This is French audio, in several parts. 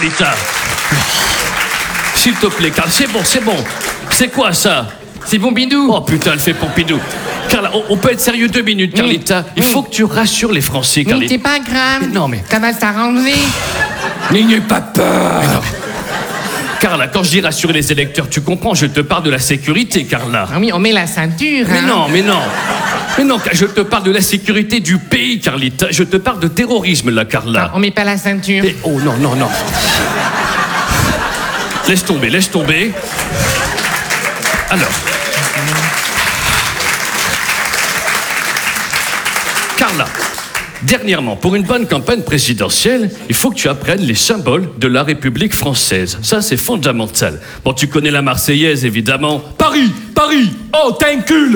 Carlita. S'il te plaît, Carla, c'est bon. C'est quoi ça? C'est Pompidou. Oh putain, elle fait Pompidou. Carla, on peut être sérieux 2 minutes, Carlita. Il faut que tu rassures les Français, Carlita. Mais c'est pas grave. Mais non, mais... Ça va s'arranger. N'ayez pas peur. Carla, quand je dis rassurer les électeurs, tu comprends, je te parle de la sécurité, Carla. Ah oui, on met la ceinture. Mais hein. non. Mais non, je te parle de la sécurité du pays, Carlita. Je te parle de terrorisme, là, Carla. Ah, on met pas la ceinture. Et, oh non. Laisse tomber. Alors. Carla, dernièrement, pour une bonne campagne présidentielle, il faut que tu apprennes les symboles de la République française. Ça, c'est fondamental. Bon, tu connais la Marseillaise, évidemment. Paris! Oh, t'incule!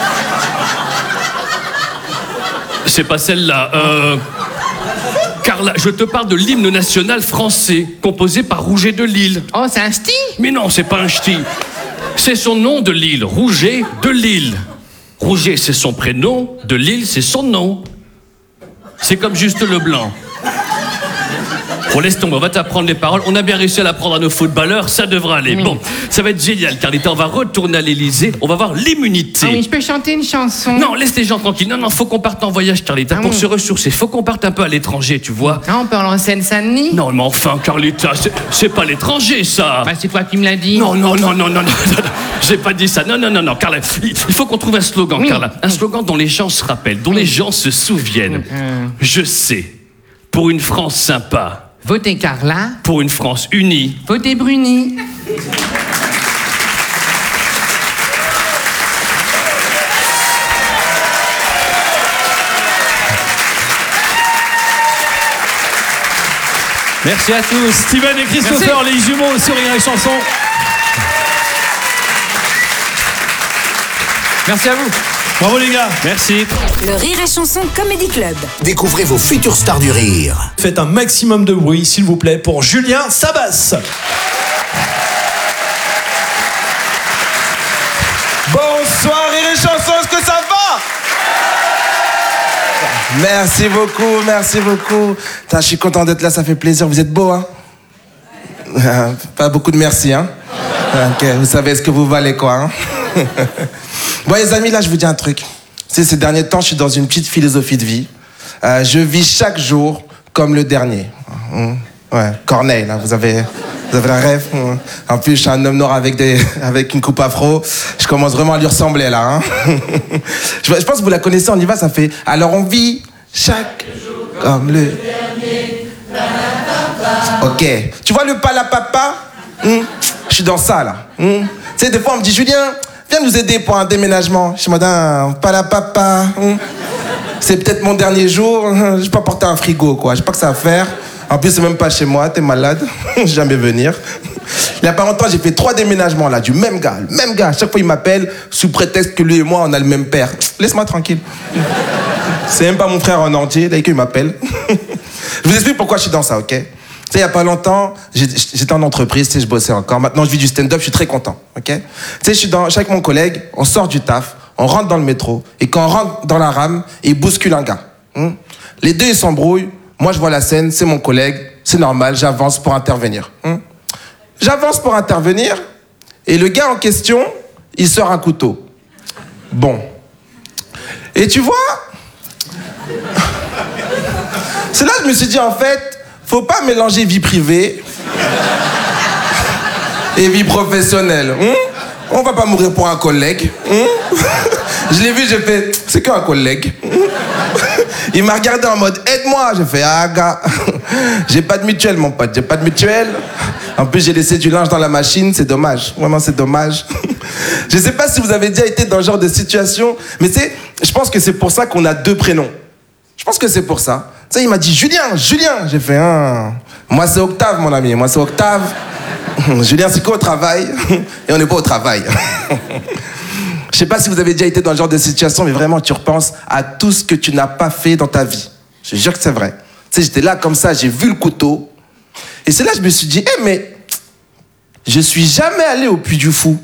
C'est pas celle-là. Carla, je te parle de l'hymne national français, composé par Rouget de Lille. Oh, c'est un ch'ti. Mais non, c'est pas un ch'ti. C'est son nom de Lille, Rouget de Lille. Rouget, c'est son prénom, de Lille, c'est son nom. C'est comme Juste Leblanc. Bon, laisse tomber, on va t'apprendre les paroles. On a bien réussi à l'apprendre à nos footballeurs, ça devra aller. Bon, ça va être génial, Carlita. On va retourner à l'Élysée, on va voir l'immunité. Ah oui, je peux chanter une chanson. Non, laisse les gens tranquilles. Non, faut qu'on parte en voyage, Carlita, pour se ressourcer. Faut qu'on parte un peu à l'étranger, tu vois. Ah, on peut aller en Seine-Saint-Denis. Non, mais enfin, Carlita, c'est pas l'étranger, ça. Bah, c'est toi qui me l'as dit. Non. J'ai pas dit ça. Non, Carla. Il faut qu'on trouve un slogan, Carla. Un slogan dont les gens se rappellent, dont les gens se souviennent. Je sais. Pour une France sympa. Votez Carla. Pour une France unie. Votez Bruni. Merci à tous. Steven et Christopher, les jumeaux sur Rire et Chanson. Merci à vous. Bravo les gars. Merci. Le Rire et Chanson Comedy Club. Découvrez vos futures stars du rire. Faites un maximum de bruit, s'il vous plaît, pour Julien Sabas. Bonsoir Rire et Chanson, est-ce que ça va? Merci beaucoup. Putain, je suis content d'être là, ça fait plaisir, vous êtes beaux, hein? Pas beaucoup de merci, hein? Ok, vous savez ce que vous valez, quoi, hein? Bon, les amis, là, je vous dis un truc. Ces derniers temps, je suis dans une petite philosophie de vie. Je vis chaque jour comme le dernier. Ouais, Corneille, là, vous avez la rêve. En plus, je suis un homme noir avec une coupe afro. Je commence vraiment à lui ressembler, là. Hein. Je pense que vous la connaissez, on y va, ça fait... Alors, on vit chaque jour comme le dernier. Ok. Tu vois le palapapa? Je suis dans ça, là. Tu sais, des fois, on me dit, Julien, viens nous aider pour un déménagement. Je suis madame, palapapa. C'est peut-être mon dernier jour. Je vais pas porter un frigo, quoi. J'ai pas que ça à faire. En plus, c'est même pas chez moi, t'es malade. Jamais venir. Il y a pas longtemps, j'ai fait 3 déménagements, là, du même gars. Le même gars. À chaque fois, il m'appelle sous prétexte que lui et moi, on a le même père. Laisse-moi tranquille. C'est même pas mon frère en entier, dès qu'il m'appelle. Je vous explique pourquoi je suis dans ça, ok? Tu sais, il y a pas longtemps, j'étais en entreprise, tu sais, je bossais encore. Maintenant, je vis du stand-up, je suis très content, ok? Tu sais, je suis avec mon collègue, on sort du taf, on rentre dans le métro, et quand on rentre dans la rame, il bouscule un gars. Les deux, ils s'embrouillent. Moi, je vois la scène, c'est mon collègue, c'est normal, j'avance pour intervenir. J'avance pour intervenir, et le gars en question, il sort un couteau. Bon. Et tu vois, c'est là que je me suis dit, en fait, faut pas mélanger vie privée et vie professionnelle. On va pas mourir pour un collègue. Je l'ai vu, j'ai fait, c'est qu'un collègue. Il m'a regardé en mode, aide-moi. J'ai fait, ah gars, j'ai pas de mutuelle, mon pote, j'ai pas de mutuelle. En plus, j'ai laissé du linge dans la machine, c'est dommage. Vraiment, c'est dommage. Je sais pas si vous avez déjà été dans ce genre de situation, mais tu sais, je pense que c'est pour ça qu'on a 2 prénoms. Je pense que c'est pour ça. Tu sais, il m'a dit, Julien. J'ai fait, moi, c'est Octave, mon ami, moi, c'est Octave. Julien, c'est quoi au travail? Et on n'est pas au travail. Je sais pas si vous avez déjà été dans ce genre de situation, mais vraiment, tu repenses à tout ce que tu n'as pas fait dans ta vie. Je jure que c'est vrai. Tu sais, j'étais là comme ça, j'ai vu le couteau. Et c'est là que je me suis dit, mais je suis jamais allé au Puy du Fou.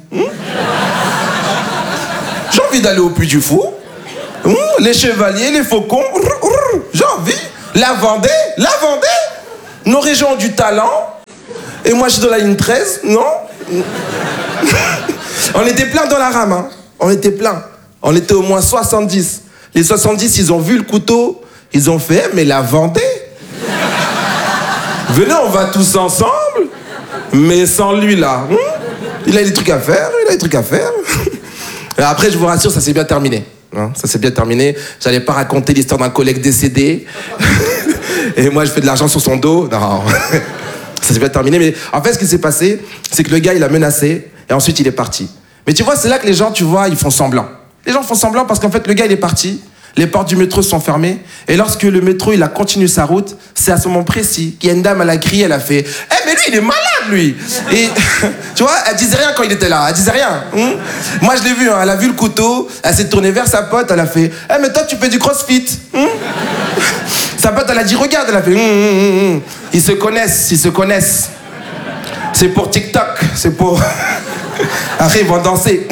J'ai envie d'aller au Puy du Fou. Les chevaliers, les faucons. J'ai envie. La Vendée. Nos régions ont du talent. Et moi, je suis dans la ligne 13, non? On était plein dans la rame, hein. On était plein. On était au moins 70. Les 70, ils ont vu le couteau, ils ont fait, mais la vendée. Venez, on va tous ensemble, mais sans lui là. Il a des trucs à faire, Et après, je vous rassure, ça s'est bien terminé. Hein, ça s'est bien terminé. J'allais pas raconter l'histoire d'un collègue décédé. Et moi, je fais de l'argent sur son dos. Non. Ça s'est bien terminé. Mais en fait, ce qui s'est passé, c'est que le gars, il a menacé. Et ensuite, il est parti. Mais tu vois, c'est là que les gens, tu vois, ils font semblant. Les gens font semblant parce qu'en fait, le gars, il est parti. Les portes du métro sont fermées. Et lorsque le métro, il a continué sa route, c'est à ce moment précis qu'il y a une dame, elle a crié, elle a fait « Eh, mais lui, il est malade, lui !» Et tu vois, elle disait rien quand il était là. Elle disait rien. Moi, je l'ai vu, hein, elle a vu le couteau, elle s'est tournée vers sa pote, elle a fait « Eh, mais toi, tu fais du crossfit Sa pote, elle a dit « Regarde !» Elle a fait « Ils se connaissent. C'est pour TikTok, c'est pour... » Après, ils vont danser.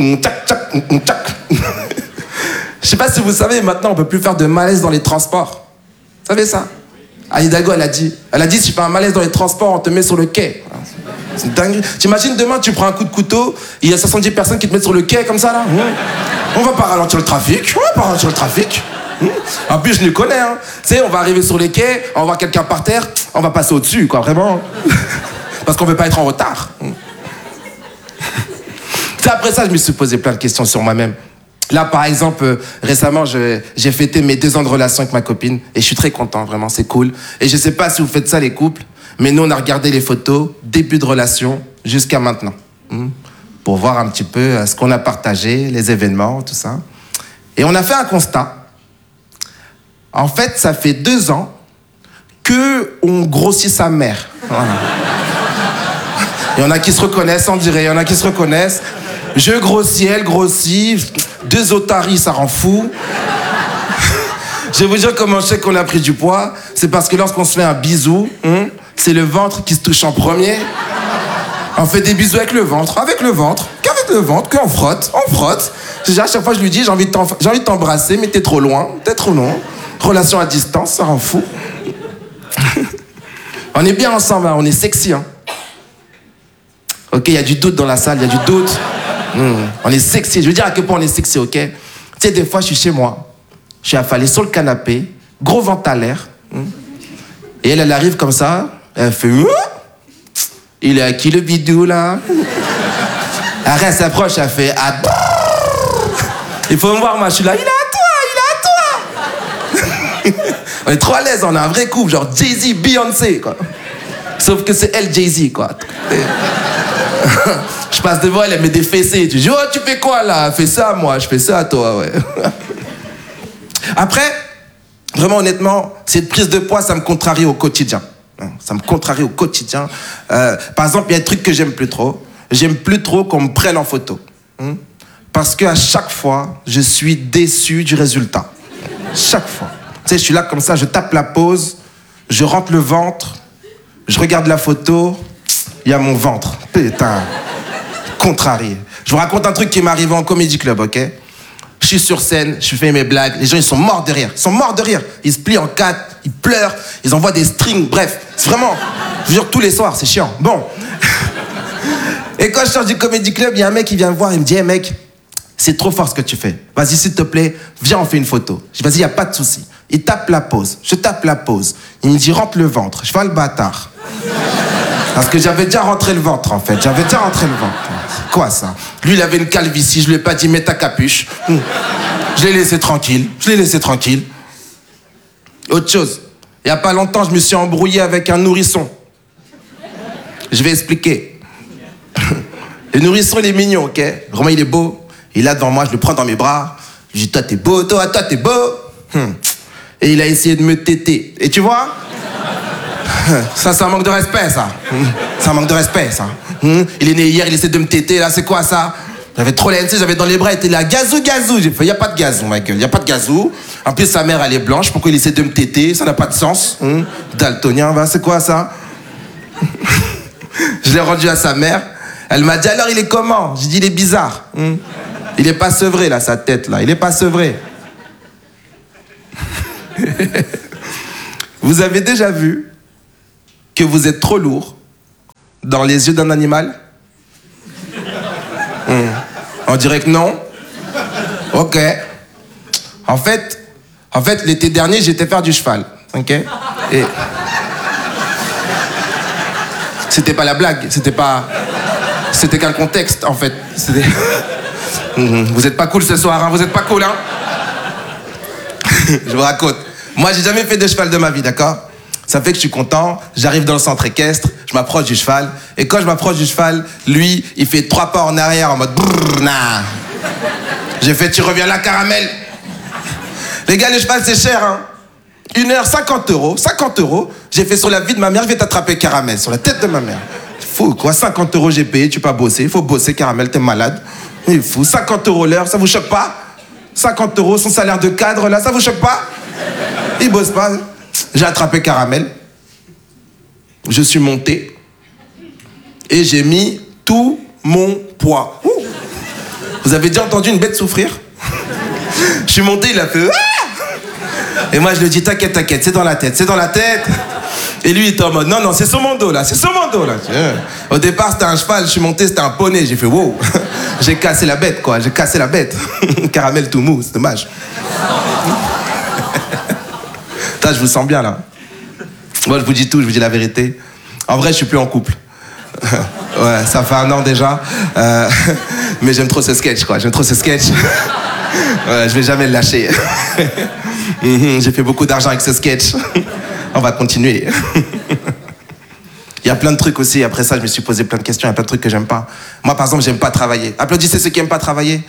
Je sais pas si vous savez, maintenant, on peut plus faire de malaise dans les transports. Vous savez ça? Anne Hidalgo, elle a dit, si tu fais un malaise dans les transports, on te met sur le quai. C'est dingue. T'imagines, demain, tu prends un coup de couteau, il y a 70 personnes qui te mettent sur le quai, comme ça, là. On va pas ralentir le trafic. En plus, je les connais, hein. Tu sais, on va arriver sur les quais, on va voir quelqu'un par terre, on va passer au-dessus, quoi, vraiment. Parce qu'on veut pas être en retard. C'est après ça, je me suis posé plein de questions sur moi-même. Là, par exemple, récemment, j'ai fêté mes 2 ans de relation avec ma copine et je suis très content, vraiment, c'est cool. Et je sais pas si vous faites ça, les couples, mais nous, on a regardé les photos, début de relation jusqu'à maintenant, pour voir un petit peu ce qu'on a partagé, les événements, tout ça. Et on a fait un constat. En fait, ça fait 2 ans qu'on grossit sa mère. Voilà. Il y en a qui se reconnaissent, on dirait, il y en a qui se reconnaissent. Je grossis, elle grossit. 2 otaries, ça rend fou. Je vais vous dire comment je sais qu'on a pris du poids. C'est parce que lorsqu'on se fait un bisou, c'est le ventre qui se touche en premier. On fait des bisous avec le ventre, qu'on frotte. À chaque fois, je lui dis, j'ai envie de t'embrasser, mais t'es trop loin. Relation à distance, ça rend fou. On est bien ensemble, hein, on est sexy, hein. Ok, il y a du doute dans la salle, il y a du doute. On est sexy. Je veux dire à quel point on est sexy, ok? Tu sais, des fois, je suis chez moi. Je suis affalé sur le canapé, gros ventre à l'air. Et elle arrive comme ça. Elle fait... Il est à qui le bidou, là? Après, elle s'approche, elle fait... Il faut me voir, moi, je suis là. Il est à toi. On est trop à l'aise, on a un vrai couple, genre Jay-Z, Beyoncé, quoi. Sauf que c'est elle, Jay-Z, quoi. Je passe devant elle, elle met des fessées. Tu dis, oh, tu fais quoi là? Fais ça, moi, je fais ça à toi, ouais. Après, vraiment honnêtement, cette prise de poids, ça me contrarie au quotidien. Par exemple, il y a un truc que j'aime plus trop. J'aime plus trop qu'on me prenne en photo. Parce qu'à chaque fois, je suis déçu du résultat. Chaque fois. Tu sais, je suis là comme ça, je tape la pose, je rentre le ventre, je regarde la photo, il y a mon ventre. Putain. Contrarié. Je vous raconte un truc qui m'est arrivé en Comedy Club, ok? Je suis sur scène, je fais mes blagues, les gens ils sont morts de rire. Ils se plient en 4, ils pleurent, ils envoient des strings, bref. C'est vraiment, je vous jure, tous les soirs, c'est chiant. Bon. Et quand je sors du Comedy Club, il y a un mec qui vient me voir, il me dit, hey mec, c'est trop fort ce que tu fais. Vas-y, s'il te plaît, viens, on fait une photo. Je dis, vas-y, il n'y a pas de souci. Il tape la pose, je tape la pose. Il me dit, rentre le ventre. Je vois le bâtard. Parce que j'avais déjà rentré le ventre, en fait. C'est quoi, ça? Lui, il avait une calvitie. Je lui ai pas dit, mets ta capuche. Je l'ai laissé tranquille. Autre chose. Il y a pas longtemps, je me suis embrouillé avec un nourrisson. Je vais expliquer. Le nourrisson, il est mignon, ok? Vraiment, il est beau. Il est là devant moi, je le prends dans mes bras. Je lui dis, toi, t'es beau, toi, t'es beau. Et il a essayé de me téter. Et tu vois? Ça, c'est un manque de respect, ça. C'est un manque de respect, ça. Il est né hier, il essaie de me téter, là, c'est quoi, ça? J'avais trop la NC, j'avais dans les bras, il était là, gazou. J'ai fait, y a pas de gazou, ma gueule, y a pas de gazou. En plus, sa mère, elle est blanche, pourquoi il essaie de me téter? Ça n'a pas de sens. Daltonien, c'est quoi, ça? Je l'ai rendu à sa mère. Elle m'a dit, alors, il est comment? J'ai dit, il est bizarre. Il est pas sevré, là, sa tête, là. Il est pas sevré. Vous avez déjà vu que vous êtes trop lourd dans les yeux d'un animal? On dirait que non. Ok. En fait, l'été dernier, j'étais faire du cheval. Ok. Et c'était pas la blague. C'était qu'un contexte, en fait. Vous êtes pas cool ce soir, hein. Vous êtes pas cool, hein. Je vous raconte. Moi, j'ai jamais fait de cheval de ma vie, d'accord? Ça fait que je suis content, j'arrive dans le centre équestre, je m'approche du cheval, et quand je m'approche du cheval, lui, il fait 3 pas en arrière en mode brrr, nah. J'ai fait, tu reviens là, caramel. Les gars, le cheval, c'est cher, hein. 1 heure, 50 €. 50 €. J'ai fait sur la vie de ma mère, je vais t'attraper, caramel, sur la tête de ma mère. Fou, quoi, 50 € j'ai payé, tu peux pas bosser, il faut bosser, caramel, t'es malade. Il est fou, 50 € l'heure, ça vous choque pas? 50 € son salaire de cadre, là, ça vous choque pas? Il bosse pas. J'ai attrapé caramel. Je suis monté. Et j'ai mis tout mon poids. Ouh. Vous avez déjà entendu une bête souffrir? Je suis monté, il a fait... Et moi, je lui dis, t'inquiète, c'est dans la tête, c'est dans la tête. Et lui, il était en mode, non, c'est sur mon dos, là, c'est sur mon dos, là. Au départ, c'était un cheval, je suis monté, c'était un poney. J'ai fait, wow. J'ai cassé la bête, quoi, j'ai cassé la bête. Caramel tout mou, c'est dommage. Putain, je vous sens bien, là. Moi, je vous dis tout, je vous dis la vérité. En vrai, je suis plus en couple. Ouais, ça fait 1 an déjà. Mais j'aime trop ce sketch, quoi. J'aime trop ce sketch. Ouais, je vais jamais le lâcher. J'ai fait beaucoup d'argent avec ce sketch. On va continuer. Il y a plein de trucs aussi. Après ça, je me suis posé plein de questions. Il y a plein de trucs que j'aime pas. Moi, par exemple, j'aime pas travailler. Applaudissez ceux qui aiment pas travailler.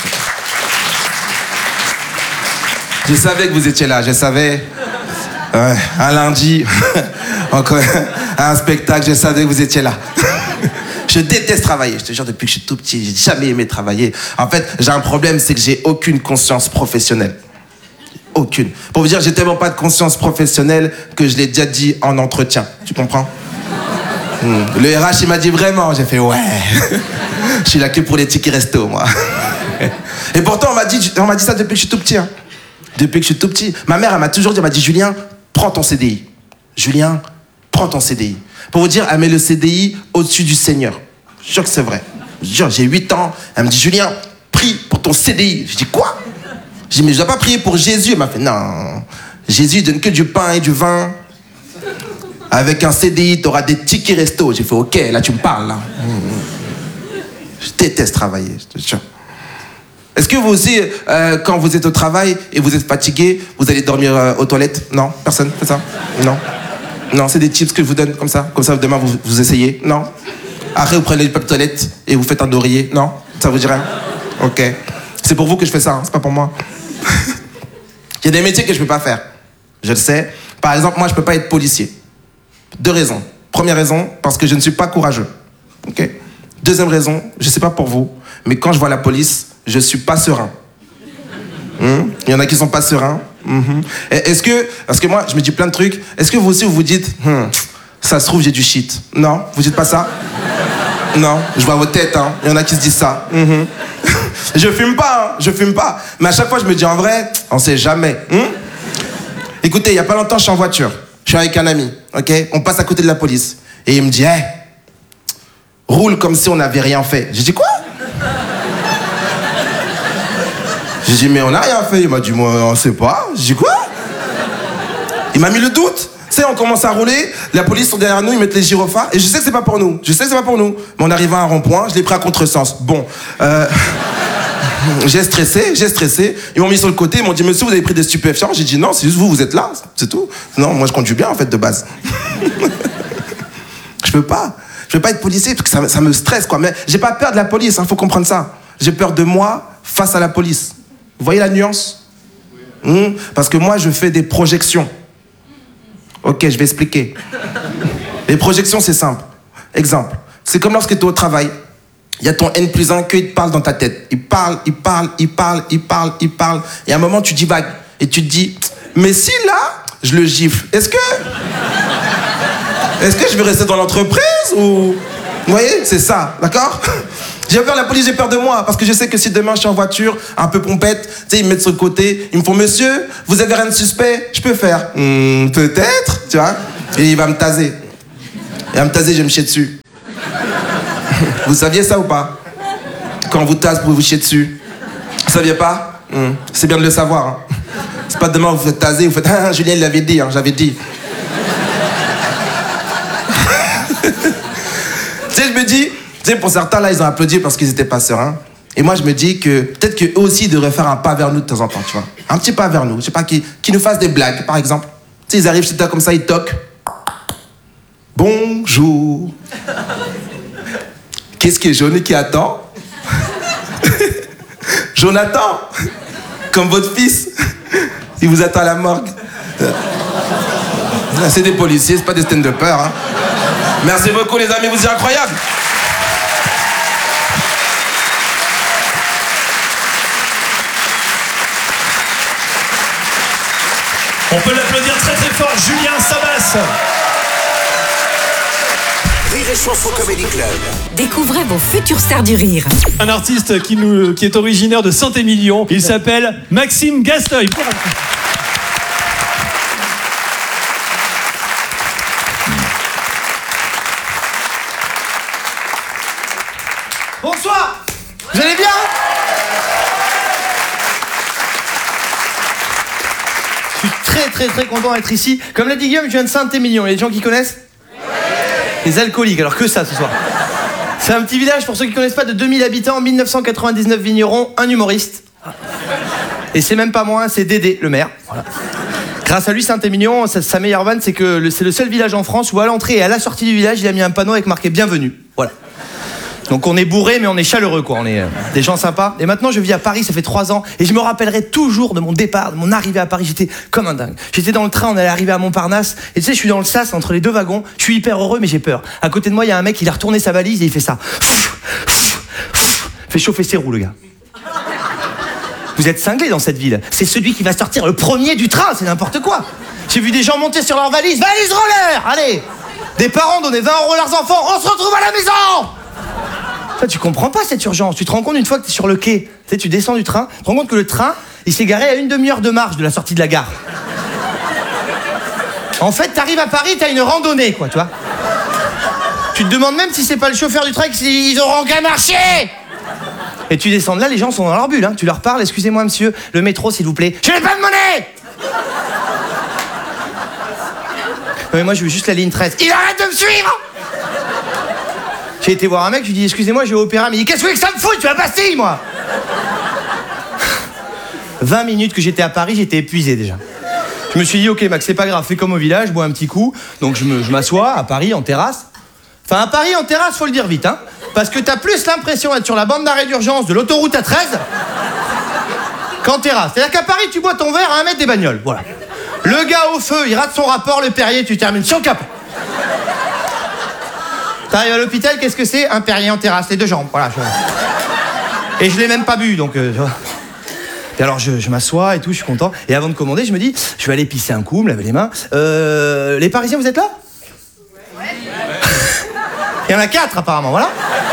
Je savais que vous étiez là. Je savais. Un lundi, encore un spectacle, je savais que vous étiez là. Je déteste travailler. Je te jure, depuis que je suis tout petit, j'ai jamais aimé travailler. En fait, j'ai un problème, c'est que j'ai aucune conscience professionnelle. Aucune. Pour vous dire, j'ai tellement pas de conscience professionnelle que je l'ai déjà dit en entretien. Tu comprends? Le RH, il m'a dit vraiment. J'ai fait ouais. Je suis là que pour les tickets resto, moi. Et pourtant, on m'a dit ça depuis que je suis tout petit. Hein. Depuis que je suis tout petit. Ma mère, elle m'a toujours dit, elle m'a dit, Julien, prends ton CDI. Julien, prends ton CDI. Pour vous dire, elle met le CDI au-dessus du Seigneur. Je jure que c'est vrai. Je jure, j'ai 8 ans. Elle me dit, Julien, prie pour ton CDI. Je dis, quoi? Je dis, mais je dois pas prier pour Jésus. Elle m'a fait, non. Jésus, il donne que du pain et du vin. Avec un CDI, tu auras des tickets resto. J'ai fait, ok, là, tu me parles, là. Je déteste travailler, je te jure. Est-ce que vous aussi, quand vous êtes au travail et vous êtes fatigué, vous allez dormir aux toilettes? Non? Personne fait ça? Non? Non, c'est des tips que je vous donne comme ça demain vous essayez? Non? Après vous prenez le papier de toilette et vous faites un oreiller? Non? Ça vous dit rien? Ok. C'est pour vous que je fais ça, hein, c'est pas pour moi. Il y a des métiers que je peux pas faire. Je le sais. Par exemple, moi je peux pas être policier. 2 raisons. Première raison, parce que je ne suis pas courageux. Ok? Deuxième raison, je sais pas pour vous, mais quand je vois la police, je suis pas serein. Il y en a qui sont pas sereins. Est-ce que, parce que moi, je me dis plein de trucs, est-ce que vous aussi, vous vous dites, ça se trouve, j'ai du shit? Non? Vous dites pas ça? Non? Je vois vos têtes, hein. Il y en a qui se disent ça. Je fume pas, hein. Je fume pas. Mais à chaque fois, je me dis, en vrai, on sait jamais. Écoutez, il y a pas longtemps, je suis en voiture. Je suis avec un ami, ok? On passe à côté de la police. Et il me dit, hey, roule comme si on n'avait rien fait. J'ai dit, quoi? J'ai dit, mais on n'a rien fait. Il m'a dit, moi, on sait pas. J'ai dit, quoi? Il m'a mis le doute. Tu sais, on commence à rouler, la police sont derrière nous, ils mettent les gyrophares, et je sais que c'est pas pour nous. Mais on arrive à un rond-point, je l'ai pris à contresens. Bon, j'ai stressé. Ils m'ont mis sur le côté, ils m'ont dit, monsieur, vous avez pris des stupéfiants? J'ai dit, non, c'est juste vous êtes là, c'est tout. Non, moi, je conduis bien, en fait, de base. Je peux pas être policier, parce que ça me stresse, quoi. Mais j'ai pas peur de la police, hein, faut comprendre ça. J'ai peur de moi face à la police. Vous voyez la nuance? Parce que moi, je fais des projections. Ok, je vais expliquer. Les projections, c'est simple. Exemple, c'est comme lorsque tu es au travail, il y a ton N+1 qui te parle dans ta tête. Il parle. Et à un moment, tu divagues. Et tu te dis, mais si là, je le gifle, est-ce que je vais rester dans l'entreprise ou... Vous voyez, c'est ça, d'accord? J'ai peur de la police, j'ai peur de moi, parce que je sais que si demain je suis en voiture, un peu pompette, tu sais, ils me mettent sur le côté, ils me font, monsieur, vous avez rien de suspect? Je peux faire, peut-être, tu vois? Et il va me taser. Il va me taser, je vais me chier dessus. Vous saviez ça ou pas? Quand on vous tasse, vous pouvez vous chier dessus. Vous saviez pas? C'est bien de le savoir. Hein. C'est pas demain vous faites taser, vous faites « Ah, Julien, il l'avait dit, hein, j'avais dit. » Tu sais, je me dis, pour certains, là, ils ont applaudi parce qu'ils étaient pas sereins. Et moi, je me dis que peut-être qu'eux aussi, ils devraient faire un pas vers nous de temps en temps, tu vois. Un petit pas vers nous. Je sais pas, qui nous fassent des blagues, par exemple. Tu sais, ils arrivent chez toi comme ça, ils toquent. Bonjour. Qu'est-ce qui est jaune et qui attend? Jonathan, comme votre fils, il vous attend à la morgue. C'est des policiers, c'est pas des stand-uppers. Hein. Merci beaucoup les amis, vous êtes incroyables. On peut l'applaudir très très fort, Julien Sabas. Rire et Chanson Comedy Club. Découvrez vos futures stars du rire. Un artiste qui est originaire de Saint-Émilion. Il s'appelle Maxime Gasteuil. Bonsoir. Vous allez bien? Je suis très content d'être ici. Comme l'a dit Guillaume, je viens de Saint-Émilion. Il y a des gens qui connaissent? Les alcooliques, alors que ça ce soir. C'est un petit village, pour ceux qui connaissent pas, de 2000 habitants, 1999 vignerons, un humoriste. Et c'est même pas moi, c'est Dédé, le maire. Voilà. Grâce à lui, Saint-Émilion, sa meilleure vanne, c'est que c'est le seul village en France où à l'entrée et à la sortie du village, il a mis un panneau avec marqué « Bienvenue ». Voilà. Donc on est bourré, mais on est chaleureux, quoi. On est des gens sympas. Et maintenant, je vis à Paris, ça fait 3 ans. Et je me rappellerai toujours de mon départ, de mon arrivée à Paris. J'étais comme un dingue. J'étais dans le train, on allait arriver à Montparnasse. Et tu sais, je suis dans le sas, entre les 2 wagons. Je suis hyper heureux, mais j'ai peur. À côté de moi, il y a un mec, il a retourné sa valise et il fait ça. Fait chauffer ses roues, le gars. Vous êtes cinglés dans cette ville. C'est celui qui va sortir le premier du train, c'est n'importe quoi. J'ai vu des gens monter sur leur valise. Valise roller, allez. Des parents donner 20 € à leurs enfants. On se retrouve à la maison. Toi, tu comprends pas cette urgence. Tu te rends compte une fois que t'es sur le quai, tu sais, tu descends du train, tu te rends compte que le train, il s'est garé à 1 demi-heure de marche de la sortie de la gare. En fait, t'arrives à Paris, t'as une randonnée, quoi, tu vois. Tu te demandes même si c'est pas le chauffeur du train qu'ils auront qu'à marcher. Et tu descends de là, les gens sont dans leur bulle, hein. Tu leur parles, excusez-moi monsieur, le métro s'il vous plaît. Je n'ai pas de monnaie. Non mais moi je veux juste la ligne 13. Il arrête de me suivre. J'ai été voir un mec, je lui dis excusez-moi, je vais au opéra, mais il dit qu'est-ce que ça me fout, tu vas Bastille, moi. 20 minutes que j'étais à Paris, j'étais épuisé déjà. Je me suis dit ok Max, c'est pas grave, fais comme au village, bois un petit coup. Donc je m'assois à Paris en terrasse. Enfin à Paris en terrasse, faut le dire vite, hein. Parce que t'as plus l'impression d'être sur la bande d'arrêt d'urgence de l'autoroute A13 qu'en terrasse. C'est-à-dire qu'à Paris, tu bois ton verre à 1 mètre des bagnoles, voilà. Le gars au feu, il rate son rapport, le Perrier, tu termines sur le capot. T'arrives à l'hôpital, qu'est-ce que c'est? Un Perrier en terrasse, les 2 jambes, voilà. Et je l'ai même pas bu, donc... Et alors je m'assois et tout, je suis content. Et avant de commander, je me dis, je vais aller pisser un coup, me laver les mains. Les Parisiens, vous êtes là? Ouais. Il y en a 4 apparemment, voilà.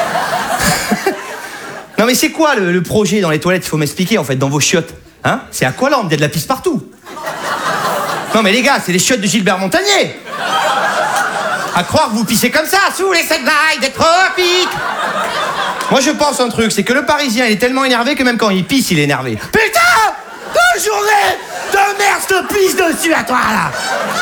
Non mais c'est quoi le projet dans les toilettes? Il faut m'expliquer en fait, dans vos chiottes. Hein? C'est Aqualand, il y a de la pisse partout. Non mais les gars, c'est les chiottes de Gilbert Montagnier. À croire que vous pissez comme ça, sous les 7 vagues des tropiques. Moi je pense un truc, c'est que le Parisien il est tellement énervé que même quand il pisse, il est énervé. Putain! 2 journées de merde, je te pisse dessus à toi là.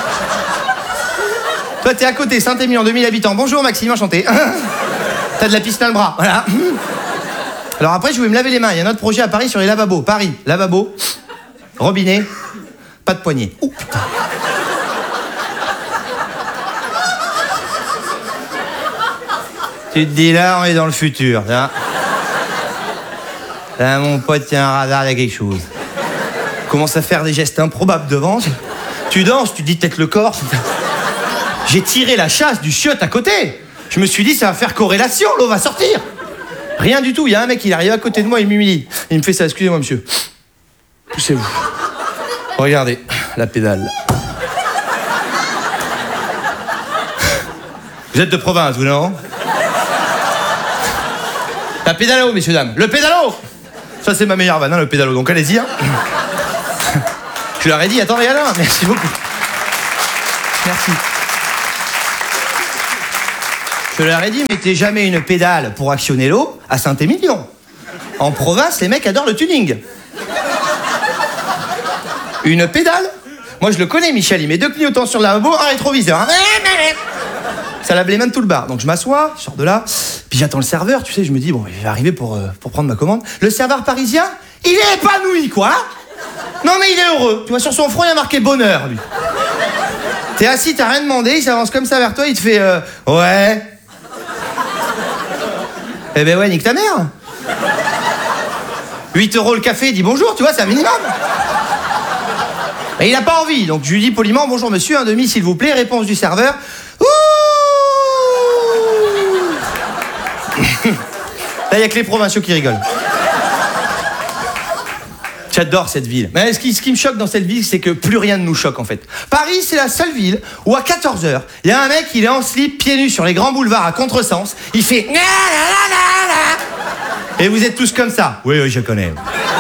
Toi t'es à côté, Saint-Émilion, 2000 habitants. Bonjour Maxime, enchanté. T'as de la pisse dans le bras, voilà. Alors après je voulais me laver les mains, il y a un autre projet à Paris sur les lavabos. Paris, lavabo, robinet, pas de poignée. Ouh putain. Tu te dis là, on est dans le futur. Là, mon pote, il y a un radar, il y a quelque chose. Commence à faire des gestes improbables devant. Tu danses, tu dis peut-être le corps. J'ai tiré la chasse du chiotte à côté. Je me suis dit, ça va faire corrélation, l'eau va sortir. Rien du tout. Il y a un mec, il arrive à côté de moi, il m'humilie. Il me fait ça, excusez-moi, monsieur. Poussez-vous. Regardez, la pédale. Vous êtes de province, vous, non? La pédalo, messieurs, dames. Le pédalo! Ça, c'est ma meilleure vanne, hein, le pédalo. Donc, allez-y, hein. Je leur ai dit, attendez, Alain. Merci beaucoup. Merci. Je leur ai dit, mettez jamais une pédale pour actionner l'eau à Saint-Émilion. En province, les mecs adorent le tuning. Une pédale? Moi, je le connais, Michel. Il met 2 clignotants sur le lavabo, un rétroviseur. Ça lave les mains de tout le bar. Donc, je m'assois, je sors de là, puis j'attends le serveur. Tu sais, je me dis, bon, il va arriver pour prendre ma commande. Le serveur parisien, il est épanoui, quoi. Non, mais il est heureux. Tu vois, sur son front, il a marqué bonheur, lui. T'es assis, t'as rien demandé, il s'avance comme ça vers toi, il te fait ouais. Eh ben ouais, nique ta mère. 8 € le café, il dit bonjour, tu vois, c'est un minimum. Et il a pas envie, donc je lui dis poliment, bonjour monsieur, un demi s'il vous plaît, réponse du serveur. Ouh. Là, il y a que les provinciaux qui rigolent. J'adore cette ville. Mais ce qui me choque dans cette ville, c'est que plus rien ne nous choque en fait. Paris, c'est la seule ville où à 14h, il y a un mec, il est en slip, pieds nus sur les grands boulevards à contresens, il fait... Et vous êtes tous comme ça. Oui, oui, je connais.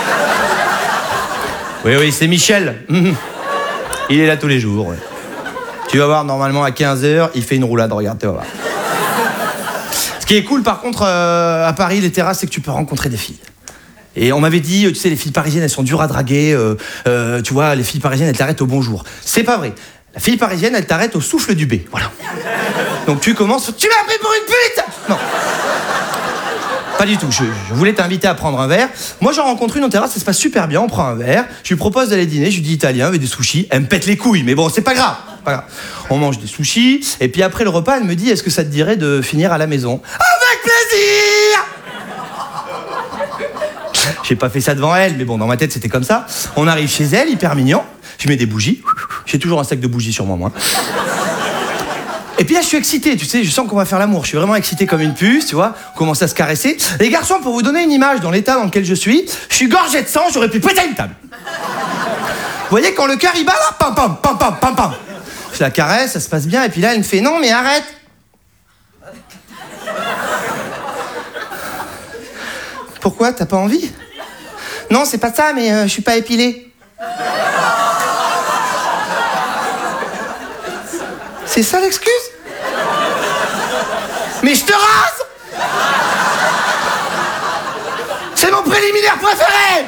Oui, oui, c'est Michel. Il est là tous les jours. Ouais. Tu vas voir, normalement à 15h, il fait une roulade, regarde, tu vas voir. Ce qui est cool par contre à Paris, les terrasses, c'est que tu peux rencontrer des filles. Et on m'avait dit, tu sais, les filles parisiennes, elles sont dures à draguer. Tu vois, les filles parisiennes, elles t'arrêtent au bonjour. C'est pas vrai. La fille parisienne, elle t'arrête au souffle du B. Voilà. Donc tu commences, tu m'as pris pour une pute. Non. Pas du tout. Je voulais t'inviter à prendre un verre. Moi, j'en rencontre une en terrasse, ça se passe super bien. On prend un verre. Je lui propose d'aller dîner. Je lui dis italien avec des sushis. Elle me pète les couilles, mais bon, c'est pas grave. Pas grave. On mange des sushis. Et puis après le repas, elle me dit, est-ce que ça te dirait de finir à la maison? Avec plaisir. J'ai pas fait ça devant elle, mais bon, dans ma tête, c'était comme ça. On arrive chez elle, hyper mignon. Je mets des bougies. J'ai toujours un sac de bougies sur moi. Et puis là, je suis excité, tu sais, je sens qu'on va faire l'amour. Je suis vraiment excité comme une puce, tu vois. On commence à se caresser. Les garçons, pour vous donner une image dans l'état dans lequel je suis gorgé de sang, j'aurais pu péter une table. Vous voyez, quand le cœur il bat là, pam pam, pam pam, pam pam. Je la caresse, ça se passe bien, et puis là, elle me fait non, mais arrête. Pourquoi? T'as pas envie? Non, c'est pas ça, mais je suis pas épilé. C'est ça l'excuse? Mais je te rase! C'est mon préliminaire préféré!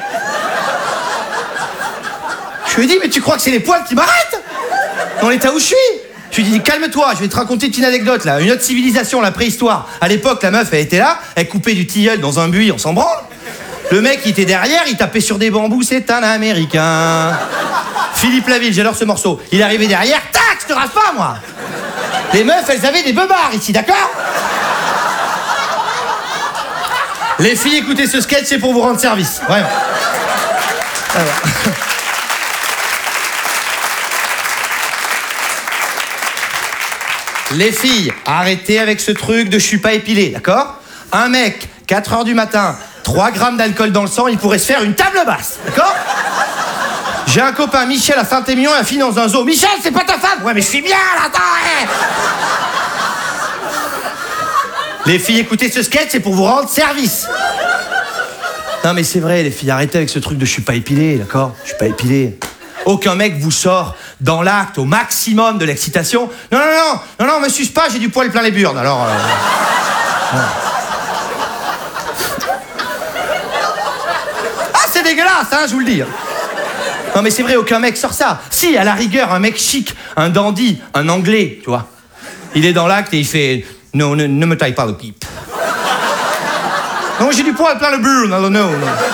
Je lui ai dit, mais tu crois que c'est les poils qui m'arrêtent? Dans l'état où je suis? Je lui ai dit, calme-toi, je vais te raconter une petite anecdote là, une autre civilisation, la préhistoire. À l'époque, la meuf, elle était là, elle coupait du tilleul dans un buis, on s'en branle. Le mec, il était derrière, il tapait sur des bambous, c'est un Américain. Philippe Laville, j'adore ce morceau. Il est arrivé derrière, tac, je te rase pas, moi. Les meufs, elles avaient des beubards ici, d'accord? Les filles, écoutez ce sketch, c'est pour vous rendre service, vraiment. Alors. Les filles, arrêtez avec ce truc de je suis pas épilé, d'accord? Un mec, 4h du matin, 3 grammes d'alcool dans le sang, il pourrait se faire une table basse, d'accord? J'ai un copain, Michel, à Saint-Émilion, et un fille dans un zoo. Michel, c'est pas ta femme? Ouais, mais je suis bien, là, attends, hey. Les filles, écoutez ce sketch, c'est pour vous rendre service. Non, mais c'est vrai, les filles, arrêtez avec ce truc de je suis pas épilé, d'accord? Je suis pas épilé. Aucun mec vous sort dans l'acte au maximum de l'excitation. Non, me suce pas, j'ai du poil plein les burnes, alors... Ah, c'est dégueulasse, hein, je vous le dis. Non, mais c'est vrai, aucun mec sort ça. Si, à la rigueur, un mec chic, un dandy, un anglais, tu vois. Il est dans l'acte et il fait... Non, ne me taille pas le pipe. Non, j'ai du poil plein le burn, non.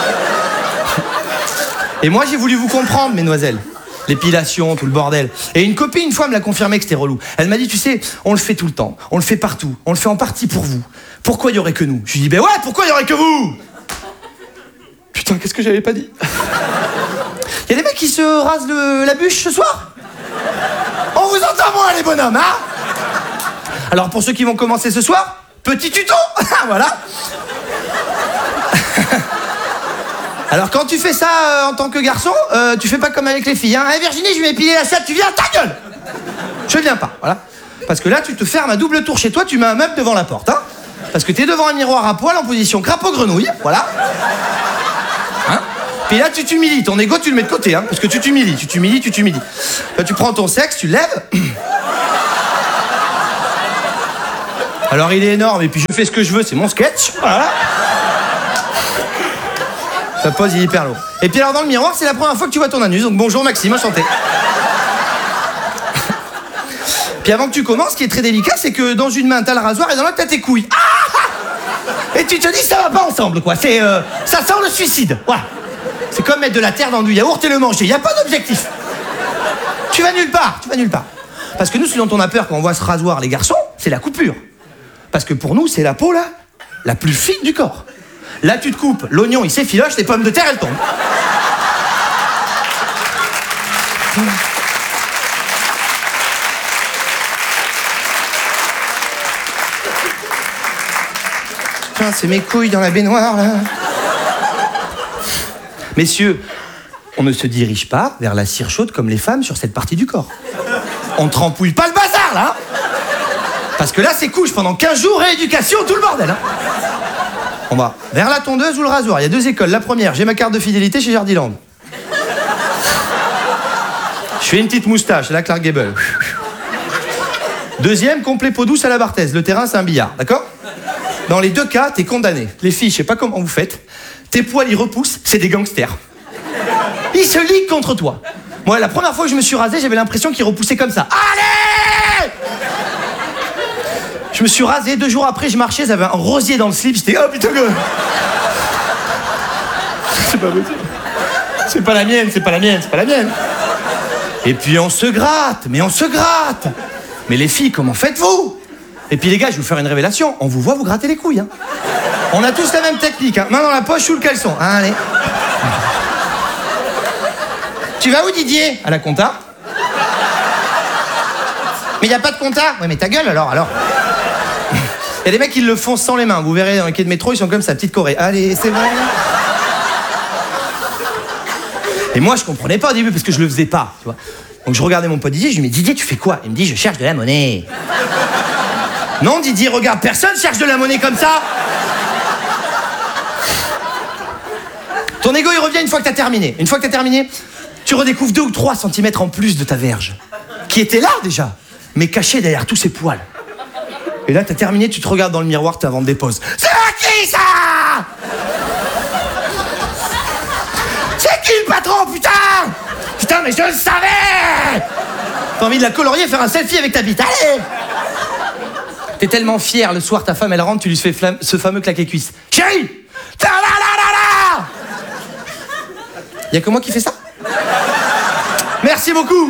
Et moi, j'ai voulu vous comprendre, mesdemoiselles. L'épilation, tout le bordel. Et une copine, une fois, me l'a confirmé que c'était relou. Elle m'a dit, tu sais, on le fait tout le temps. On le fait partout. On le fait en partie pour vous. Pourquoi il y aurait que nous? Je lui dis, ben ouais, pourquoi il y aurait que vous? Putain, qu'est-ce que j'avais pas dit? Il y a des mecs qui se rasent la bûche ce soir? On vous entend moins, les bonhommes, hein? Alors, pour ceux qui vont commencer ce soir, petit tuto. Voilà. Alors quand tu fais ça en tant que garçon, tu fais pas comme avec les filles, hein. Hey, Virginie, je vais épiler la chatte, tu viens, ta gueule. Je viens pas, voilà. Parce que là, tu te fermes à double tour chez toi, tu mets un meuble devant la porte, hein. Parce que t'es devant un miroir à poil en position crapaud-grenouille, voilà. Hein? Puis là, tu t'humilies, ton ego, tu le mets de côté, hein. Parce que tu t'humilies. Là, tu prends ton sexe, tu le lèves. Alors il est énorme et puis je fais ce que je veux, c'est mon sketch. Voilà. Ça pose, il est hyper lourd. Et puis alors dans le miroir, c'est la première fois que tu vois ton anus. Donc bonjour Maxime, enchanté. Puis avant que tu commences, ce qui est très délicat, c'est que dans une main t'as le rasoir et dans l'autre t'as tes couilles. Et tu te dis ça va pas ensemble quoi. C'est ça sent le suicide. Voilà. C'est comme mettre de la terre dans du yaourt et le manger. Il y a pas d'objectif. Tu vas nulle part. Parce que nous, ce dont on a peur quand on voit ce rasoir, les garçons, c'est la coupure. Parce que pour nous, c'est la peau, là, la plus fine du corps. Là, tu te coupes, l'oignon, il s'effiloche, les pommes de terre, elles tombent. Putain, c'est mes couilles dans la baignoire, là. Messieurs, on ne se dirige pas vers la cire chaude comme les femmes sur cette partie du corps. On trempouille pas le bazar, là. Parce que là, c'est couche pendant 15 jours, rééducation, tout le bordel. Hein. On va vers la tondeuse ou le rasoir. Il y a 2 écoles. La première, j'ai ma carte de fidélité chez Jardiland. Je fais une petite moustache, la Clark Gable. Deuxième, complet peau douce à la Barthez. Le terrain, c'est un billard, d'accord? Dans les 2 cas, t'es condamné. Les filles, je sais pas comment vous faites. Tes poils, ils repoussent, c'est des gangsters. Ils se liguent contre toi. Moi, la première fois que je me suis rasé, j'avais l'impression qu'ils repoussaient comme ça. Allez! Je me suis rasé, 2 jours après, je marchais, j'avais un rosier dans le slip, j'étais oh putain que... C'est pas possible. C'est pas la mienne. Et puis on se gratte. Mais les filles, comment faites-vous? Et puis les gars, je vais vous faire une révélation. On vous voit vous gratter les couilles. Hein. On a tous la même technique. Hein. Main dans la poche, sous le caleçon. Allez. Tu vas où, Didier? À la compta. Mais y a pas de compta. Ouais, mais ta gueule alors. Y a des mecs qui le font sans les mains. Vous verrez dans les quais de métro, ils sont comme ça, petite Corée. Allez, c'est vrai. Et moi, je comprenais pas au début parce que je le faisais pas, tu vois. Donc je regardais mon pote Didier, je lui dis, Didier, tu fais quoi? Il me dit, je cherche de la monnaie. Non, Didier, regarde, personne cherche de la monnaie comme ça. Ton ego, il revient une fois que t'as terminé. Une fois que t'as terminé, tu redécouvres 2 ou 3 centimètres en plus de ta verge, qui était là déjà, mais cachée derrière tous ces poils. Et là, t'as terminé, tu te regardes dans le miroir, t'as avant de dépose. C'est qui ça? C'est qui le patron, putain? Putain, mais je le savais! T'as envie de la colorier et faire un selfie avec ta bite, allez! T'es tellement fier, le soir, ta femme, elle rentre, tu lui fais ce fameux claquet cuisse. Chérie! Y'a que moi qui fais ça? Merci beaucoup!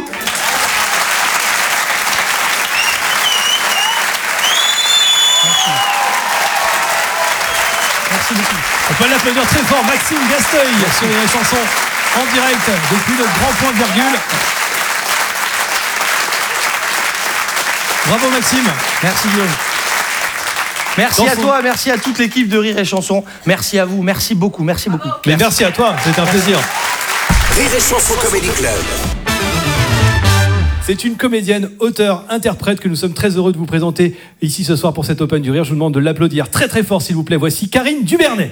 Merci beaucoup. On peut l'applaudir très fort, Maxime Gasteuil, sur les chansons en direct depuis le grand point virgule. Bravo Maxime. Merci Guillaume. Merci à toi, merci à toute l'équipe de Rire et Chanson. Merci à vous, merci beaucoup. Mais merci à toi, c'était un plaisir. Rire et Chanson Comedy Club. C'est une comédienne, auteure, interprète que nous sommes très heureux de vous présenter ici ce soir pour cette Open du Rire. Je vous demande de l'applaudir très très fort s'il vous plaît. Voici Karine Dubernet.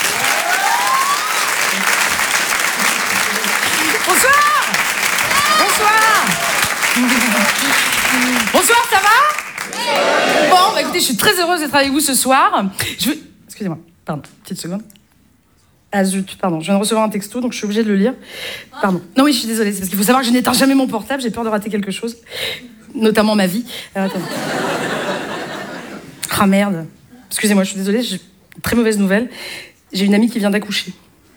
Bonsoir, ça va? Bon, bah écoutez, je suis très heureuse d'être avec vous ce soir. Excusez-moi, pardon, petite seconde. Ah zut, pardon, je viens de recevoir un texto, donc je suis obligée de le lire. Pardon. Non, oui, je suis désolée, c'est parce qu'il faut savoir que je n'éteins jamais mon portable, j'ai peur de rater quelque chose. Notamment ma vie. Alors, attends. Ah merde. Excusez-moi, je suis désolée, j'ai une très mauvaise nouvelle. J'ai une amie qui vient d'accoucher.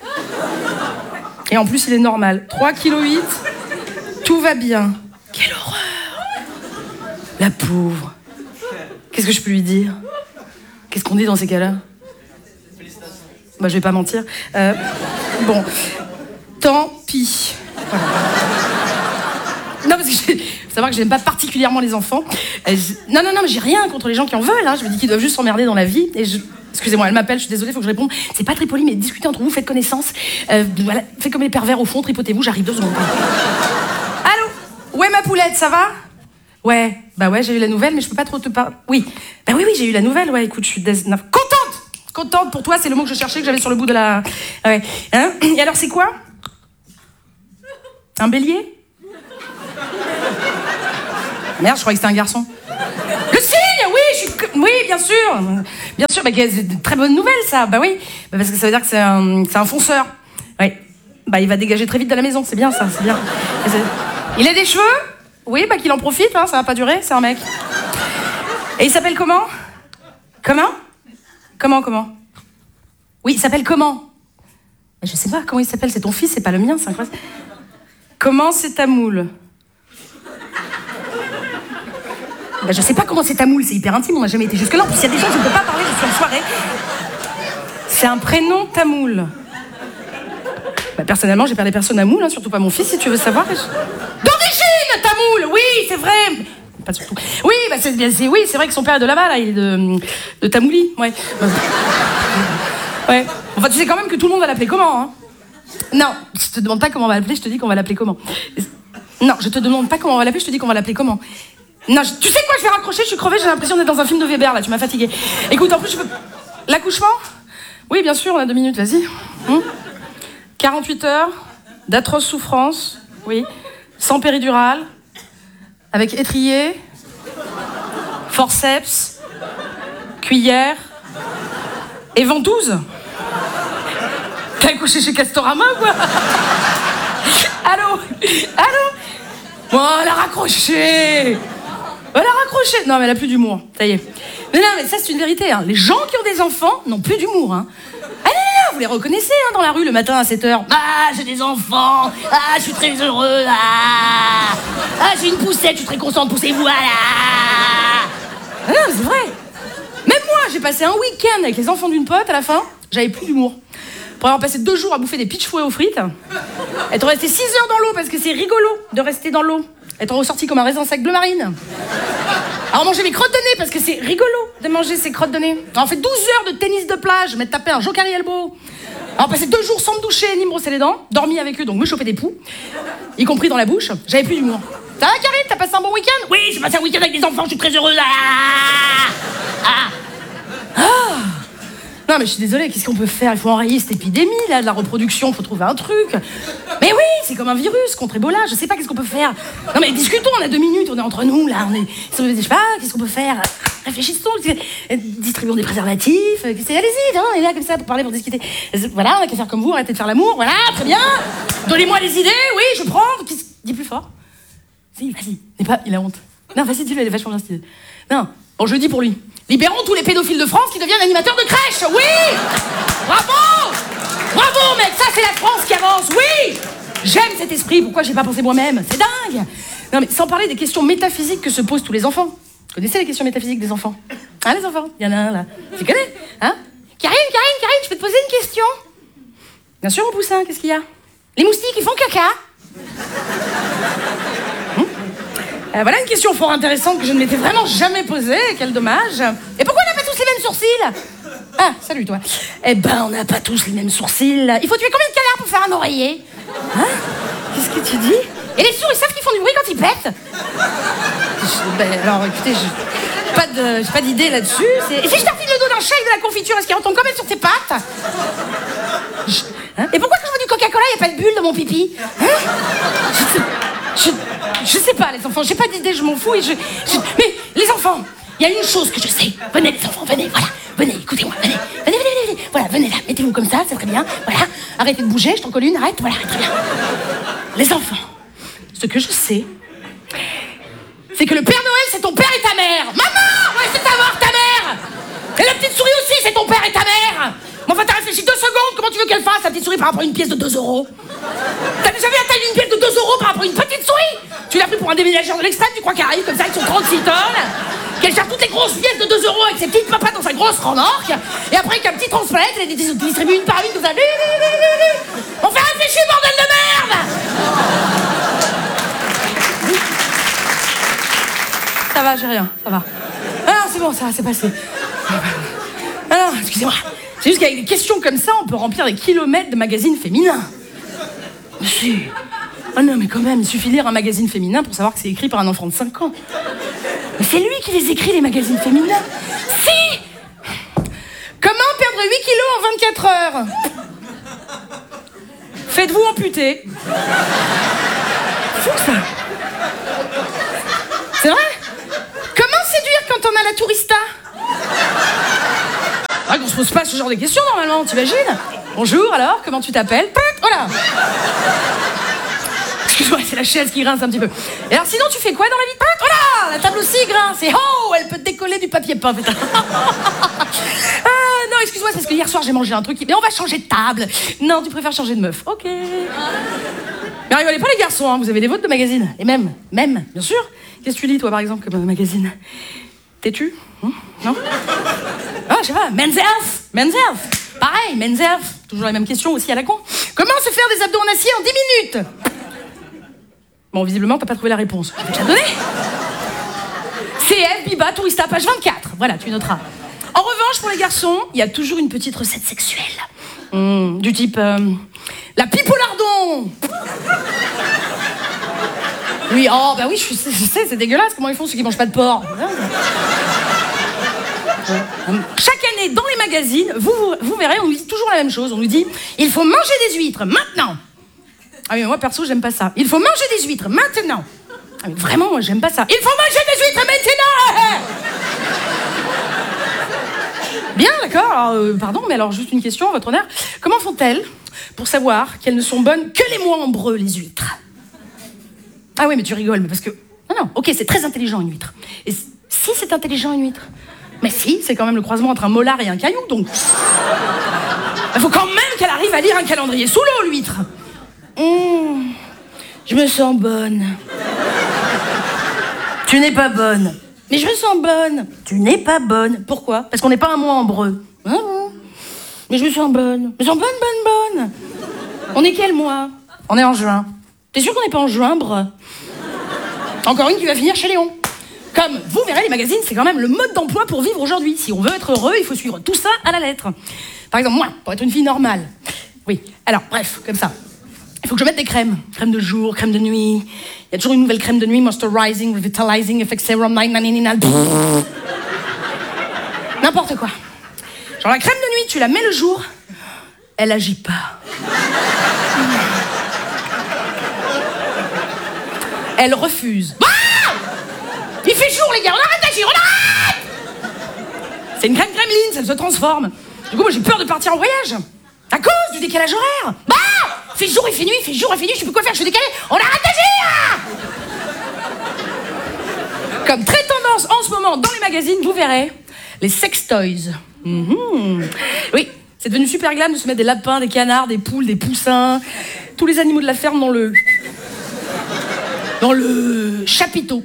Et en plus, il est normal. 3,8 kg, tout va bien. Quelle horreur! La pauvre. Qu'est-ce que je peux lui dire? Qu'est-ce qu'on dit dans ces cas-là? Bah, je vais pas mentir. Bon. Tant pis. Voilà. Non, parce que faut savoir que j'aime pas particulièrement les enfants. Non, mais j'ai rien contre les gens qui en veulent. Hein. Je me dis qu'ils doivent juste s'emmerder dans la vie. Et excusez-moi, elle m'appelle, je suis désolée, faut que je réponde. C'est pas très poli, mais discutez entre vous, faites connaissance. Voilà, faites comme les pervers au fond, tripotez-vous, j'arrive 2 secondes. Allô? Ouais, ma poulette, ça va? Ouais, bah ouais, j'ai eu la nouvelle, mais je peux pas trop te parler. Oui, bah oui, j'ai eu la nouvelle, ouais, écoute, je suis contente pour toi, c'est le mot que je cherchais, que j'avais sur le bout de la... Ouais. Hein? Et alors, c'est quoi? Un bélier? Merde, je croyais que c'était un garçon. Le signe, oui, Oui, bien sûr. Bien sûr, bah, c'est une très bonne nouvelle, ça. Bah oui, bah, parce que ça veut dire que c'est un fonceur. Oui. Bah, il va dégager très vite de la maison, c'est bien ça, c'est bien. Il a des cheveux? Oui, bah qu'il en profite, hein, ça va pas durer, c'est un mec. Et il s'appelle comment? Comment? Oui, il s'appelle comment? Je sais pas comment il s'appelle, c'est ton fils, c'est pas le mien, c'est incroyable. Comment c'est ta moule? Bah, je sais pas comment c'est ta moule, c'est hyper intime, on n'a jamais été jusque-là. En plus, il y a des gens, je ne peux pas parler, je suis en soirée. C'est un prénom tamoul. Bah, personnellement, j'ai pas des personnes à moule, hein, surtout pas mon fils, si tu veux savoir. D'origine, tamoul, oui, c'est vrai. Pas surtout. Oui, bah oui, c'est vrai que son père est de là-bas, là, il est de Tamouli, ouais. Ouais. Enfin, tu sais quand même que tout le monde va l'appeler comment, hein? Non, je te demande pas comment on va l'appeler, je te dis qu'on va l'appeler comment. Non, je te demande pas comment on va l'appeler, je te dis qu'on va l'appeler comment. Non, tu sais quoi, je vais raccrocher, je suis crevée, j'ai l'impression d'être dans un film de Weber, là, tu m'as fatiguée. Écoute, en plus, je peux... L'accouchement? Oui, bien sûr, on a 2 minutes, vas-y. 48 heures, d'atroces souffrances, oui, sans péridurale, avec étrier, forceps, cuillère et ventouse. T'as accouché chez Castorama ou quoi? Allô? Bon, elle a raccroché. Non, mais elle a plus d'humour, ça y est. Mais non, mais ça c'est une vérité, hein. Les gens qui ont des enfants n'ont plus d'humour, hein. Ah non, vous les reconnaissez, hein, dans la rue le matin à 7h. Ah, j'ai des enfants. Ah, je suis très heureux. Ah, j'ai une poussette, je suis très content de pousser, voilà. Ah non, c'est vrai. Même moi, j'ai passé un week-end avec les enfants d'une pote, à la fin, j'avais plus d'humour. Pour avoir passé 2 jours à bouffer des pitch fouets aux frites, être resté 6 heures dans l'eau parce que c'est rigolo de rester dans l'eau. Être ressorti comme un raisin sec bleu marine. Alors manger mes crottes de nez parce que c'est rigolo de manger ces crottes de nez. Alors on fait 12 heures de tennis de plage, m'être tapé un jokari elbow. Alors passer 2 jours sans me doucher ni me brosser les dents, dormi avec eux donc me choper des poux, y compris dans la bouche. J'avais plus d'humour. Ça va Karine, t'as passé un bon week-end? Oui, j'ai passé un week-end avec des enfants, je suis très heureuse. Non mais je suis désolée, qu'est-ce qu'on peut faire? Il faut enrayer cette épidémie là de la reproduction, faut trouver un truc. Mais oui, c'est comme un virus contre Ebola, je sais pas qu'est-ce qu'on peut faire. Non mais discutons, on a 2 minutes, on est entre nous là, je sais pas, qu'est-ce qu'on peut faire? Réfléchissons, distribuons des préservatifs, allez-y, on est là comme ça pour parler, pour discuter. Voilà, on a qu'à faire comme vous, arrêtez de faire l'amour, voilà, très bien. Donnez-moi des idées, oui, je prends. Dis plus fort. Si, vas-y, il a honte. Non, vas-y, dis-le, elle est vachement gentille. Non, bon, je dis pour lui. Libérons tous les pédophiles de France qui deviennent animateurs de crèche, oui! Bravo, mec, ça c'est la France qui avance, oui! J'aime cet esprit, pourquoi j'ai pas pensé moi-même? C'est dingue! Non mais sans parler des questions métaphysiques que se posent tous les enfants. Vous connaissez les questions métaphysiques des enfants? Hein, les enfants? Il y en a un là. Tu connais? Hein? Karine, je peux te poser une question? Bien sûr, mon poussin, qu'est-ce qu'il y a? Les moustiques, ils font caca? Voilà une question fort intéressante que je ne m'étais vraiment jamais posée, quel dommage. Et pourquoi on n'a pas tous les mêmes sourcils? Ah, salut toi. Eh ben, on n'a pas tous les mêmes sourcils. Il faut tuer combien de canards pour faire un oreiller? Hein? Qu'est-ce que tu dis? Et les sourds, ils savent qu'ils font du bruit quand ils pètent? Alors, écoutez, j'ai pas d'idée là-dessus. Et si je tartine le dos d'un chat avec de la confiture, est-ce qu'il retombe quand même sur ses pattes? Hein? Et pourquoi quand je bois du Coca-Cola, il n'y a pas de bulle dans mon pipi? Hein? Je sais pas, les enfants, j'ai pas d'idée, je m'en fous. Mais les enfants, il y a une chose que je sais. Venez, les enfants, venez, voilà. Venez, écoutez-moi, venez. Voilà, venez là, mettez-vous comme ça, c'est très bien. Voilà, arrêtez de bouger, je t'en colle une, arrête, voilà, très bien. Les enfants, ce que je sais, c'est que le Père Noël, c'est ton père et ta mère. Maman, ouais, c'est ta mère. Et la petite souris aussi, c'est ton père et ta mère. Mais enfin, t'as réfléchi 2 secondes, comment tu veux qu'elle fasse, la petite souris, par rapport à une pièce de 2 €? T'as déjà vu la taille d'une pièce de 2 € par rapport à une petite souris? Tu l'as pris pour un déménageur de l'extrême, tu crois qu'elle arrive comme ça avec son 36 tonnes, qu'elle gère toutes les grosses pièces de 2 € avec ses petites papas dans sa grosse remorque, et après qu'un petit transpalette, elle les distribue une par une comme ça. On fait réfléchir, bordel de merde! Ça va, j'ai rien, ça va. Ah non, c'est bon, ça va, c'est passé. Ah non, excusez-moi. C'est juste qu'avec des questions comme ça, on peut remplir des kilomètres de magazines féminins. Monsieur. Oh non, mais quand même, il suffit de lire un magazine féminin pour savoir que c'est écrit par un enfant de 5 ans. Mais c'est lui qui les écrit, les magazines féminins. Si! Comment perdre 8 kilos en 24 heures? Faites-vous amputer. Fou, ça. C'est vrai? Comment séduire quand on a la tourista? Ah, qu'on se pose pas ce genre de questions normalement, t'imagines? Bonjour, alors, comment tu t'appelles? Voilà. Excuse-moi, c'est la chaise qui grince un petit peu. Et alors sinon, tu fais quoi dans la vie? Voilà, la table aussi grince. Et oh, elle peut décoller du papier peint, putain. Non, excuse-moi, c'est parce que hier soir j'ai mangé un truc. Mais on va changer de table. Non, tu préfères changer de meuf. Ok. Mais rigolez pas les garçons, hein, vous avez des votes de magazines. Et même, bien sûr. Qu'est-ce que tu lis toi par exemple comme magazine? T'es-tu? Non? Ah, je sais pas, Men's Health. Pareil, Men's Health. Toujours la même question aussi à la con. Comment se faire des abdos en acier en 10 minutes? Bon, visiblement, t'as pas trouvé la réponse. Je vais te la donner. CF, Biba, Tourista, page 24. Voilà, tu noteras. En revanche, pour les garçons, il y a toujours une petite recette sexuelle. Du type... la pipe au lardon. Oui, oh, bah oui, je sais, c'est dégueulasse. Comment ils font ceux qui mangent pas de porc? Chaque année, dans les magazines, vous verrez, on nous dit toujours la même chose. On nous dit, il faut manger des huîtres, maintenant. Ah oui, mais moi, perso, j'aime pas ça. Il faut manger des huîtres, maintenant. Ah, mais vraiment, moi, j'aime pas ça. Il faut manger des huîtres, maintenant. Bien, d'accord. Alors, pardon, mais alors, juste une question, à votre honneur. Comment font-elles pour savoir qu'elles ne sont bonnes que les mois ambreux, les huîtres? Ah oui, mais tu rigoles, mais parce que... Non, ok, c'est très intelligent, une huître. Et si c'est intelligent, une huître? Mais si, c'est quand même le croisement entre un molar et un caillou, donc... Il faut quand même qu'elle arrive à lire un calendrier sous l'eau, l'huître. Je me sens bonne. Tu n'es pas bonne. Mais je me sens bonne. Tu n'es pas bonne. Pourquoi? Parce qu'on n'est pas un mois ambreux. Mais je me sens bonne. Je me sens bonne. On est quel mois? On est en juin. T'es sûr qu'on n'est pas en juin, bre? Encore une qui va finir chez Léon. Comme vous verrez, les magazines, c'est quand même le mode d'emploi pour vivre aujourd'hui. Si on veut être heureux, il faut suivre tout ça à la lettre. Par exemple, moi, pour être une fille normale. Oui, alors, bref, comme ça. Il faut que je mette des crèmes. Crème de jour, crème de nuit. Il y a toujours une nouvelle crème de nuit, Moisturizing, Revitalizing, Effect Serum, 999. N'importe quoi. Genre la crème de nuit, tu la mets le jour, elle agit pas. Elle refuse. Ah! Il fait jour, les gars, on arrête d'agir, on arrête! C'est une crème gremlin, ça se transforme. Du coup, moi, j'ai peur de partir en voyage. À cause du décalage horaire. Bah! Fait jour, il fait nuit, fait jour, il fait nuit, je sais plus quoi faire, je suis décalé. On arrête d'agir! Comme très tendance en ce moment dans les magazines, vous verrez, les sex toys. Oui, c'est devenu super glam de se mettre des lapins, des canards, des poules, des poussins, tous les animaux de la ferme dans le chapiteau.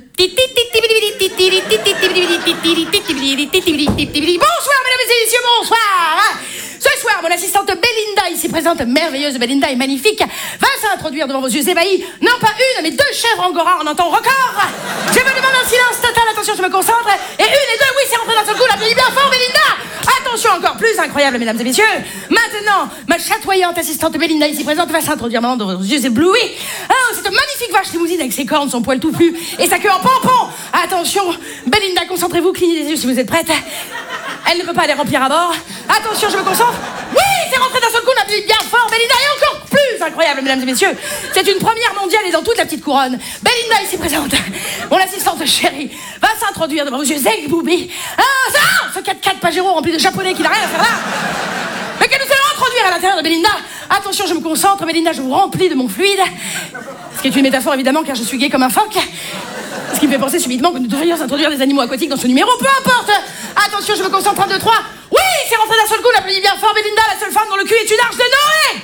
Bonsoir, mesdames et messieurs, bonsoir! Ce soir, mon assistante Belinda, ici présente, merveilleuse Belinda et magnifique, va s'introduire devant vos yeux ébahis, non pas une, mais 2 chèvres angora en un temps record. Je me demande un silence total, attention, je me concentre. Et 1 et 2, oui, c'est rentré d'un seul coup, l'applaudis bien fort, Belinda. Attention, encore plus incroyable, mesdames et messieurs. Maintenant, ma chatoyante assistante Belinda, ici présente, va s'introduire maintenant devant vos yeux éblouis. Oh, cette magnifique vache limousine avec ses cornes, son poil touffu et sa queue en pompon. Attention, Belinda, concentrez-vous, clignez les yeux si vous êtes prête. Elle ne peut pas les remplir à bord. Attention, je me concentre. Oui, c'est rentré d'un seul coup, on appuie bien fort. Belinda est encore plus incroyable, mesdames et messieurs. C'est une première mondiale et dans toute la petite couronne. Belinda ici présente, mon assistante chérie, va s'introduire devant vos yeux Zeg-Boubi. Ah, ça, ce 4x4 Pajero rempli de japonais qui n'a rien à faire là. Mais que nous allons introduire à l'intérieur de Belinda. Attention, je me concentre, Belinda, je vous remplis de mon fluide. Ce qui est une métaphore, évidemment, car je suis gay comme un phoque. Ce qui me fait penser subitement que nous devrions introduire des animaux aquatiques dans ce numéro, peu importe. Attention, je me concentre, 1, 2, 3. Oui, c'est rentré d'un seul coup, l'applaudis bien fort, Belinda, la seule femme dont le cul est une arche de Noé.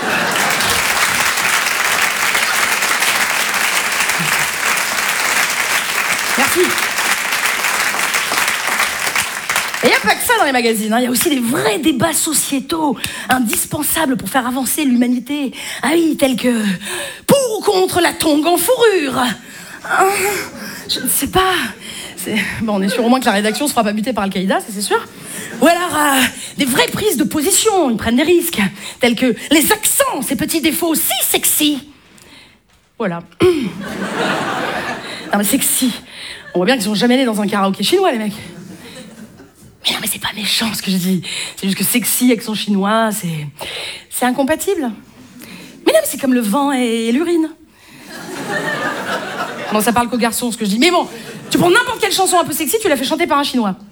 Merci. Et il n'y a pas que ça dans les magazines, il y a aussi des vrais débats sociétaux indispensables pour faire avancer l'humanité. Ah oui, tels que pour ou contre la tongue en fourrure. Je ne sais pas. Bon, on est sûr au moins que la rédaction se fera pas buter par Al-Qaïda, ça c'est sûr. Ou alors des vraies prises de position, ils prennent des risques, tels que les accents, ces petits défauts si sexy. Voilà. Non mais sexy. On voit bien qu'ils sont jamais allés dans un karaoké chinois, les mecs. Mais non mais c'est pas méchant ce que je dis. C'est juste que sexy, accent chinois, c'est incompatible. Mais non mais c'est comme le vent et l'urine. Non, ça parle qu'aux garçons, ce que je dis. Mais bon, tu prends n'importe quelle chanson un peu sexy, tu la fais chanter par un Chinois.